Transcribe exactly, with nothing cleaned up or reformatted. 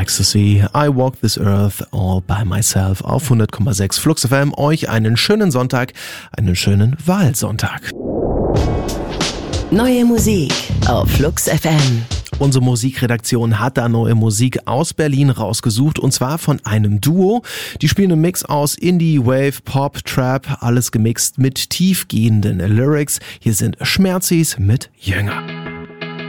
Ecstasy, I Walk This Earth All By Myself auf hundert Komma sechs Flux F M. Euch einen schönen Sonntag, einen schönen Wahlsonntag. Neue Musik auf Flux F M. Unsere Musikredaktion hat da neue Musik aus Berlin rausgesucht und zwar von einem Duo. Die spielen einen Mix aus Indie, Wave, Pop, Trap, alles gemixt mit tiefgehenden Lyrics. Hier sind Schmerzis mit Jünger.